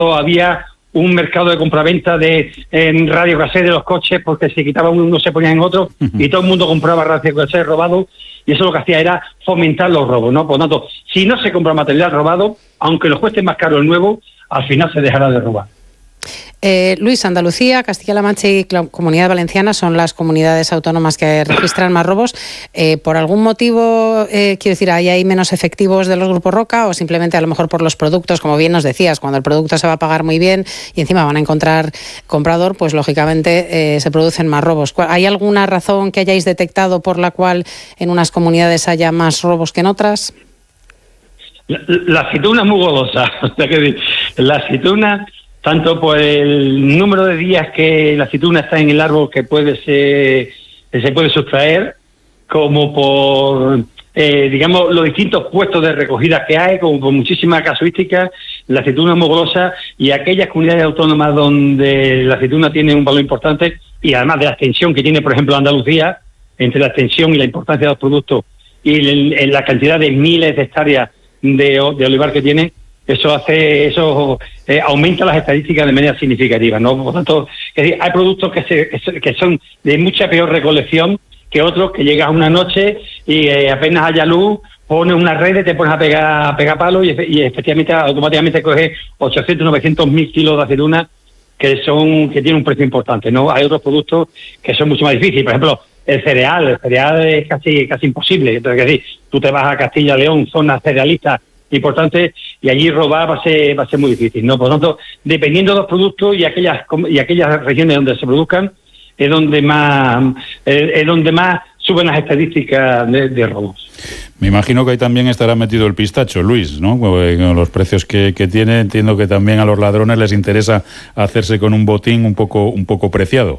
había un mercado de compraventa en radio cassette de los coches, porque se quitaba uno, se ponía en otro, y todo el mundo compraba radio cassette robado, y eso lo que hacía era fomentar los robos, ¿no? Por lo tanto, si no se compra material robado, aunque los cueste más caro el nuevo, al final se dejará de robar. Luis, Andalucía, Castilla-La Mancha y Comunidad Valenciana son las comunidades autónomas que registran más robos. ¿Por algún motivo, quiero decir, hay menos efectivos de los grupos Roca, o simplemente a lo mejor por los productos, como bien nos decías, cuando el producto se va a pagar muy bien y encima van a encontrar comprador, pues lógicamente se producen más robos? ¿Hay alguna razón que hayáis detectado por la cual en unas comunidades haya más robos que en otras? La aceituna es muy golosa. O sea que la aceituna, tanto por el número de días que la aceituna está en el árbol que se puede sustraer, como por, digamos, los distintos puestos de recogida que hay, como por muchísimas casuísticas, la aceituna es muy golosa, y aquellas comunidades autónomas donde la aceituna tiene un valor importante, y además de la extensión que tiene, por ejemplo, Andalucía, entre la extensión y la importancia de los productos y la cantidad de miles de hectáreas de olivar que tiene, eso aumenta las estadísticas de manera significativa, ¿no? Por lo tanto, es decir, hay productos que son de mucha peor recolección que otros, que llegas una noche y apenas haya luz, pones una red y te pones a pegar palos, y efectivamente automáticamente coges 800, 900 mil kilos de aceituna que tienen un precio importante, ¿no? Hay otros productos que son mucho más difíciles. Por ejemplo, el cereal es casi imposible. Entonces, es decir, tú te vas a Castilla y León, zona cerealista importante, y allí robar va a ser muy difícil, ¿no? Por lo tanto, dependiendo de los productos y aquellas regiones donde se produzcan, es donde más suben las estadísticas de robos. Me imagino que ahí también estará metido el pistacho, Luis, ¿no? Con los precios que tiene, entiendo que también a los ladrones les interesa hacerse con un botín un poco preciado.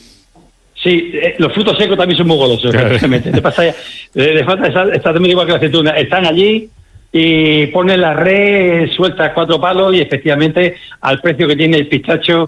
Sí, los frutos secos también son muy golosos, efectivamente. Les falta está también igual que la aceituna. Están allí y ponen la red, sueltas 4 palos, y efectivamente al precio que tiene el pistacho,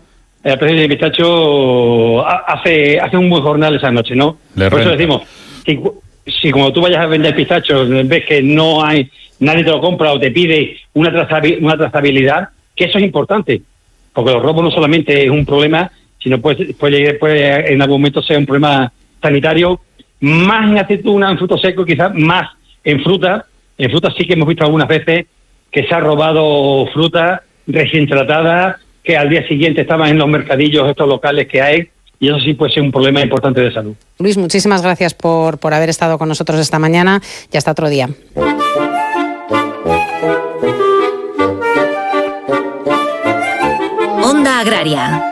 hace un buen jornal esa noche, ¿no? Por eso decimos, si cuando tú vayas a vender pistachos ves que no hay, nadie te lo compra o te pide una trazabilidad, que eso es importante, porque los robos no solamente es un problema, sino puede en algún momento ser un problema sanitario, más en aceituna, en frutos secos, quizás más en fruta. En fruta sí que hemos visto algunas veces que se ha robado fruta recién tratada, que al día siguiente estaban en los mercadillos estos locales que hay, y eso sí puede ser un problema importante de salud. Luis, muchísimas gracias por haber estado con nosotros esta mañana, y hasta otro día. Onda Agraria.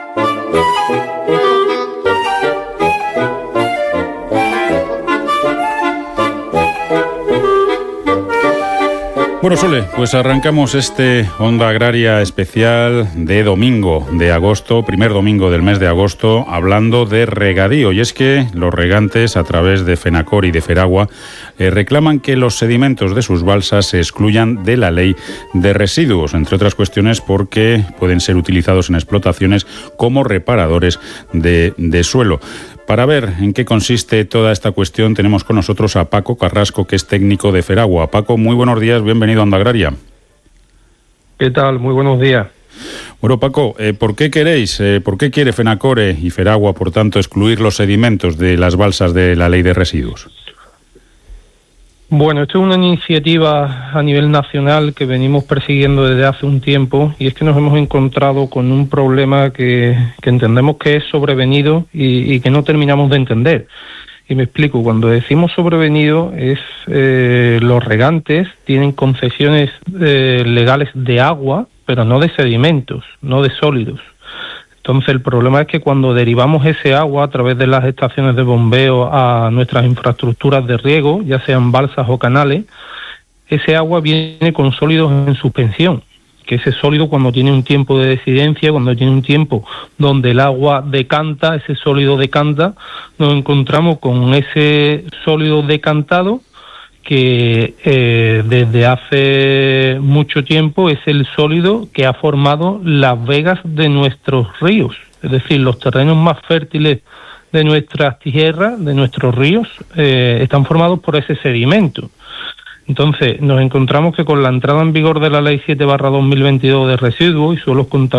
Bueno, Sole, pues arrancamos este Onda Agraria especial de domingo de agosto, primer domingo del mes de agosto, hablando de regadío. Y es que los regantes, a través de FENACOR y de FERAGUA, reclaman que los sedimentos de sus balsas se excluyan de la ley de residuos, entre otras cuestiones porque pueden ser utilizados en explotaciones como reparadores de suelo. Para ver en qué consiste toda esta cuestión, tenemos con nosotros a Paco Carrasco, que es técnico de FERAGUA. Paco, muy buenos días, bienvenido a Onda Agraria. ¿Qué tal? Muy buenos días. Bueno, Paco, ¿por qué quiere FENACOR y FERAGUA, por tanto, excluir los sedimentos de las balsas de la ley de residuos? Bueno, esto es una iniciativa a nivel nacional que venimos persiguiendo desde hace un tiempo, y es que nos hemos encontrado con un problema que entendemos que es sobrevenido y que no terminamos de entender. Y me explico, cuando decimos sobrevenido es los regantes tienen concesiones legales de agua, pero no de sedimentos, no de sólidos. Entonces el problema es que cuando derivamos ese agua a través de las estaciones de bombeo a nuestras infraestructuras de riego, ya sean balsas o canales, ese agua viene con sólidos en suspensión, que ese sólido, cuando tiene un tiempo de decidencia, cuando tiene un tiempo donde el agua decanta, ese sólido decanta, nos encontramos con ese sólido decantado que desde hace mucho tiempo es el sólido que ha formado las vegas de nuestros ríos, es decir, los terrenos más fértiles de nuestras tierras, de nuestros ríos, están formados por ese sedimento. Entonces, nos encontramos que con la entrada en vigor de la Ley 7/2022 de residuos y suelos contaminados,